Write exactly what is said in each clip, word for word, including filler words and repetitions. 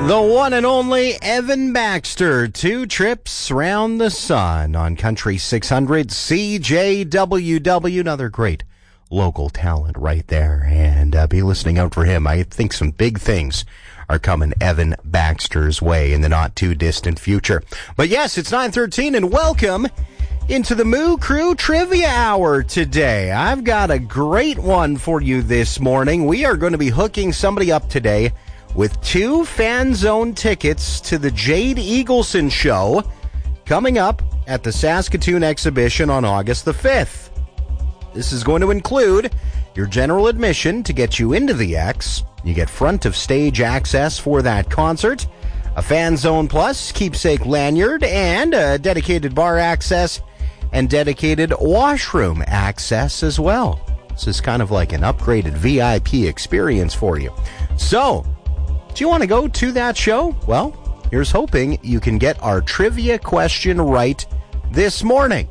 The one and only Evan Baxter, two trips round the sun on Country six hundred C J W W. Another great local talent right there. And uh, be listening out for him. I think some big things are coming Evan Baxter's way in the not-too-distant future. But yes, it's nine thirteen, and welcome into the Moo Crew Trivia Hour today. I've got a great one for you this morning. We are going to be hooking somebody up today with two Fan Zone tickets to the Jade Eagleson Show coming up at the Saskatoon Exhibition on August the fifth. This is going to include your general admission to get you into the X. You get front of stage access for that concert, a Fan Zone Plus keepsake lanyard, and a dedicated bar access and dedicated washroom access as well. This is kind of like an upgraded V I P experience for you. So, do you want to go to that show? Well, here's hoping you can get our trivia question right this morning.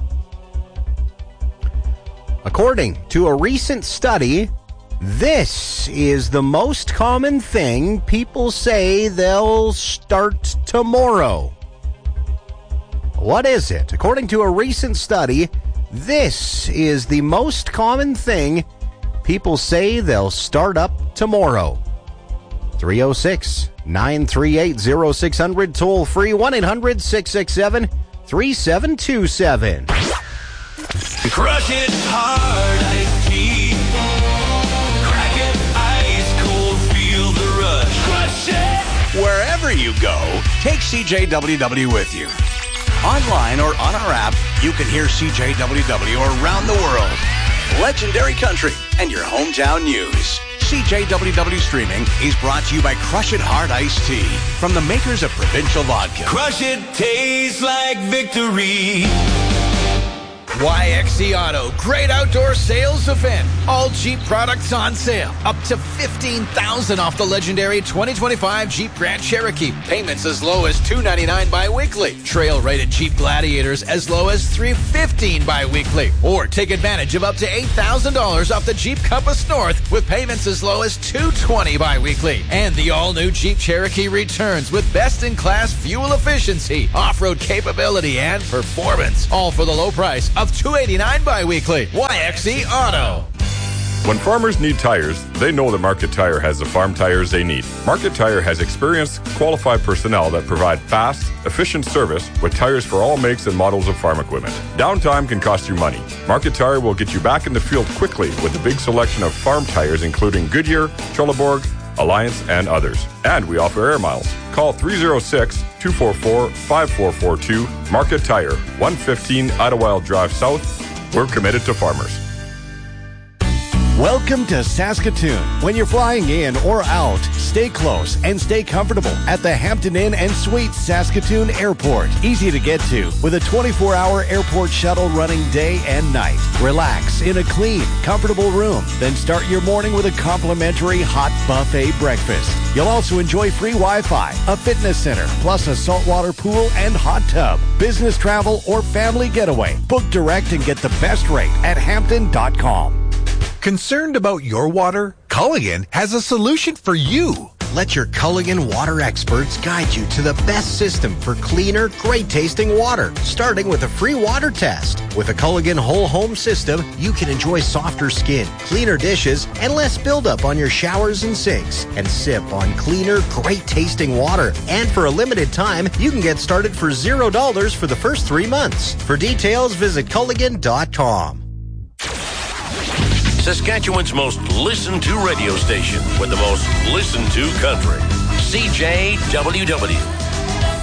According to a recent study, this is the most common thing people say they'll start tomorrow. What is it? According to a recent study, this is the most common thing people say they'll start up tomorrow. three oh six, nine three eight, oh six hundred, toll free, one eight hundred, six six seven, three seven two seven. Crush it hard, iced tea. Crack it ice cold, feel the rush. Crush it! Wherever you go, take C J W W with you. Online or on our app, you can hear C J W W around the world. Legendary country and your hometown news. C J W W Streaming is brought to you by Crush It Hard Iced Tea from the makers of Provincial Vodka. Crush it tastes like victory. Y X C Auto, great outdoor sales event. All Jeep products on sale. Up to fifteen thousand dollars off the legendary twenty twenty-five Jeep Grand Cherokee. Payments as low as two ninety-nine bi-weekly. Trail-rated Jeep Gladiators as low as three fifteen bi-weekly. Or take advantage of up to eight thousand dollars off the Jeep Compass North with payments as low as two twenty bi-weekly. And the all-new Jeep Cherokee returns with best-in-class fuel efficiency, off-road capability, and performance. All for the low price of two eighty-nine bi-weekly. Y X C Auto. When farmers need tires, they know that Market Tire has the farm tires they need. Market Tire has experienced, qualified personnel that provide fast, efficient service with tires for all makes and models of farm equipment. Downtime can cost you money. Market Tire will get you back in the field quickly with a big selection of farm tires including Goodyear, Trelleborg, Alliance, and others. And we offer air miles. Call three oh six, two four four, five four four two. Market Tire, one fifteen Idlewild Drive South. We're committed to farmers. Welcome to Saskatoon. When you're flying in or out, stay close and stay comfortable at the Hampton Inn and Suites Saskatoon Airport. Easy to get to with a twenty-four hour airport shuttle running day and night. Relax in a clean, comfortable room. Then start your morning with a complimentary hot buffet breakfast. You'll also enjoy free Wi-Fi, a fitness center, plus a saltwater pool and hot tub. Business travel or family getaway. Book direct and get the best rate at hampton dot com. Concerned about your water? Culligan has a solution for you. Let your Culligan water experts guide you to the best system for cleaner, great-tasting water, starting with a free water test. With a Culligan whole home system, you can enjoy softer skin, cleaner dishes, and less buildup on your showers and sinks, and sip on cleaner, great-tasting water. And for a limited time, you can get started for zero dollars for the first three months. For details, visit culligan dot com. Saskatchewan's most listened to radio station with the most listened to country. C J W W.